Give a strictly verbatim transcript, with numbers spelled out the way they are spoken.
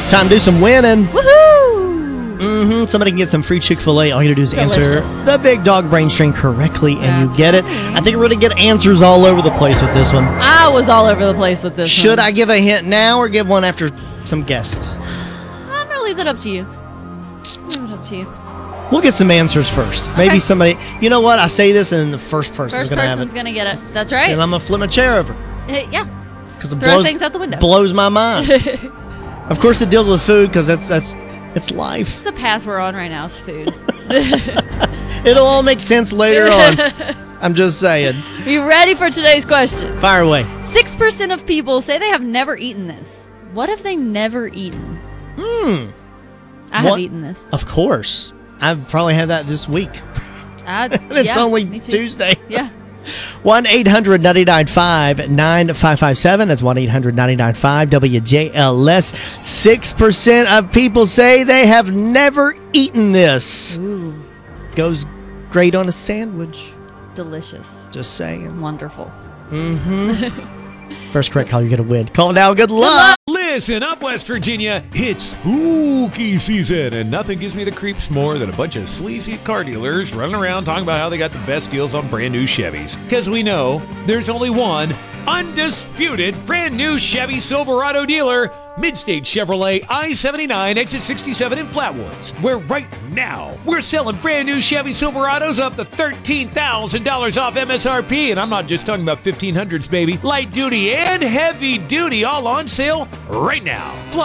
Time to do some winning. Woohoo! Mm-hmm. Somebody can get some free Chick-fil-A. All you gotta do is Delicious. answer the Big Dog Brain String correctly, and That's you get it. right. I think we're gonna get answers all over the place with this one. I was all over the place with this Should one. I give a hint now or give one after some guesses? I'm going to leave that up to you. Leave it up to you. We'll get some answers first. Maybe Okay. somebody. You know what? I say this, and the first person's First gonna have person's it, going to get it. That's right. and I'm gonna flip my chair over Uh, yeah. because it Throw blows things out the window. blows my mind. Of course, it deals with food because that's that's it's life. The path we're on right now is food. It'll all make sense later on. I'm just saying. You ready for today's question? Fire away. six percent of people say they have never eaten this. What have they never eaten? Hmm. I What? have eaten this. Of course. I've probably had that this week. I, And it's yeah, only me too. Tuesday. Yeah. one eight hundred nine nine five nine five five seven. That's one eight hundred nine nine five W J L S. six percent of people say they have never eaten this. Ooh, Goes great on a sandwich. delicious. Just saying. Wonderful. Mm-hmm. First correct call, you get a win. Call now. Good luck. Listen up, West Virginia. It's spooky season, and nothing gives me the creeps more than a bunch of sleazy car dealers running around talking about how they got the best deals on brand new Chevys. Because we know there's only one undisputed brand new Chevy Silverado dealer, Midstate Chevrolet I seventy-nine, exit sixty-seven in Flatwoods, where right now we're selling brand new Chevy Silverados up to thirteen thousand dollars off M S R P. And I'm not just talking about fifteen hundreds, baby. Light duty and heavy duty all on sale right now. Plus,